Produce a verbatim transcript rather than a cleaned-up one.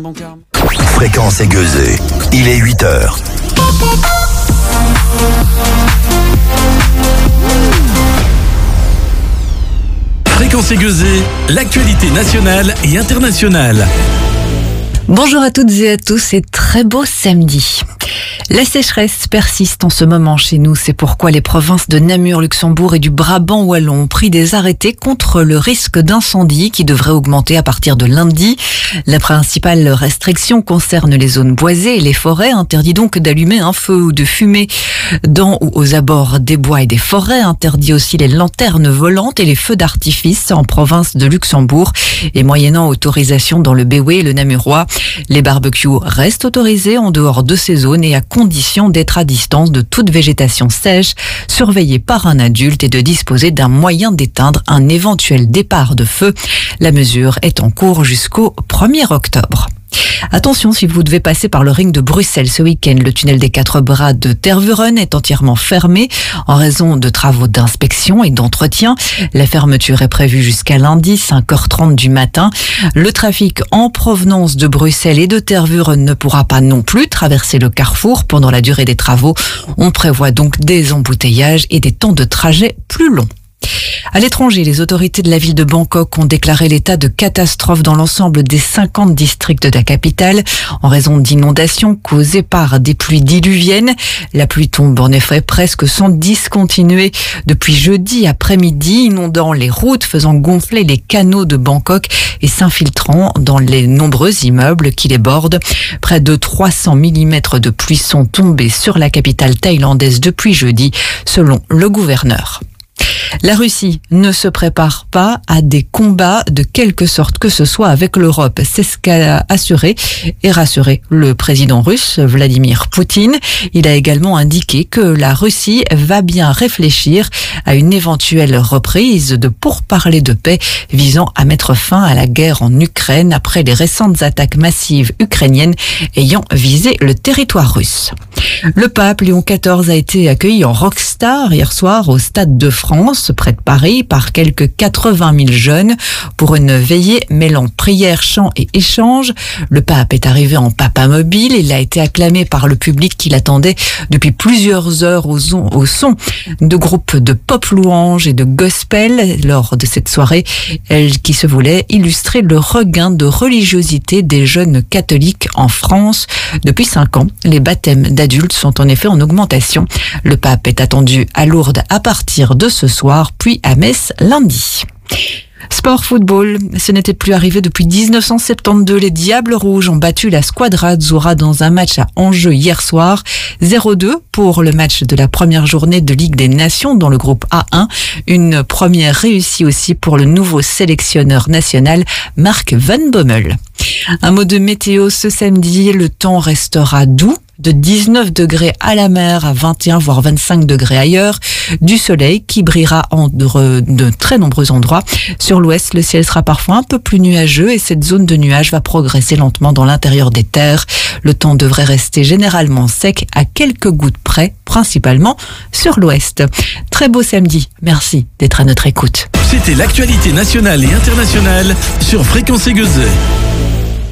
bon carme. Fréquence aiguisée, il est huit heures. Fréquence aiguisée, l'actualité nationale et internationale. Bonjour à toutes et à tous et très beau samedi. La sécheresse persiste en ce moment chez nous. C'est pourquoi les provinces de Namur, Luxembourg et du Brabant wallon ont pris des arrêtés contre le risque d'incendie qui devrait augmenter à partir de lundi. La principale restriction concerne les zones boisées et les forêts. Interdit donc d'allumer un feu ou de fumer dans ou aux abords des bois et des forêts. Interdit aussi les lanternes volantes et les feux d'artifice en province de Luxembourg. Et moyennant autorisation dans le Béoué et le Namurois, les barbecues restent autorisés en dehors de ces zones et à condition d'être à distance de toute végétation sèche, surveillée par un adulte et de disposer d'un moyen d'éteindre un éventuel départ de feu. La mesure est en cours jusqu'au premier octobre. Attention, si vous devez passer par le ring de Bruxelles ce week-end, le tunnel des quatre bras de Tervuren est entièrement fermé en raison de travaux d'inspection et d'entretien. La fermeture est prévue jusqu'à lundi, cinq heures trente du matin. Le trafic en provenance de Bruxelles et de Tervuren ne pourra pas non plus traverser le carrefour pendant la durée des travaux. On prévoit donc des embouteillages et des temps de trajet plus longs. À l'étranger, les autorités de la ville de Bangkok ont déclaré l'état de catastrophe dans l'ensemble des cinquante districts de la capitale en raison d'inondations causées par des pluies diluviennes. La pluie tombe en effet presque sans discontinuer depuis jeudi après-midi, inondant les routes, faisant gonfler les canaux de Bangkok et s'infiltrant dans les nombreux immeubles qui les bordent. Près de trois cents millimètres de pluie sont tombés sur la capitale thaïlandaise depuis jeudi, selon le gouverneur. La Russie ne se prépare pas à des combats de quelque sorte que ce soit avec l'Europe. C'est ce qu'a assuré et rassuré le président russe Vladimir Poutine. Il a également indiqué que la Russie va bien réfléchir à une éventuelle reprise de pourparlers de paix visant à mettre fin à la guerre en Ukraine après les récentes attaques massives ukrainiennes ayant visé le territoire russe. Le pape Léon quatorze a été accueilli en rockstar hier soir au Stade de France, près de Paris, par quelques quatre-vingt mille jeunes pour une veillée mêlant prière, chant et échange. Le pape est arrivé en papamobile. Il a été acclamé par le public qui l'attendait depuis plusieurs heures au son, au son de groupes de pop louanges et de gospel lors de cette soirée elle, qui se voulait illustrer le regain de religiosité des jeunes catholiques en France. Depuis cinq ans, les baptêmes d'adultes sont en effet en augmentation. Le pape est attendu à Lourdes à partir de ce soir, puis à Metz lundi. Sport football, ce n'était plus arrivé depuis dix-neuf cent soixante-douze. Les Diables Rouges ont battu la Squadra Azzurra dans un match à Angers hier soir. zéro deux pour le match de la première journée de Ligue des Nations dans le groupe A un. Une première réussie aussi pour le nouveau sélectionneur national Mark Van Bommel. Un mot de météo ce samedi, le temps restera doux. De dix-neuf degrés à la mer à vingt et un voire vingt-cinq degrés ailleurs, du soleil qui brillera en de, de très nombreux endroits. Sur l'ouest, le ciel sera parfois un peu plus nuageux et cette zone de nuages va progresser lentement dans l'intérieur des terres. Le temps devrait rester généralement sec à quelques gouttes près, principalement sur l'ouest. Très beau samedi, merci d'être à notre écoute. C'était l'actualité nationale et internationale sur Fréquence aiguisée.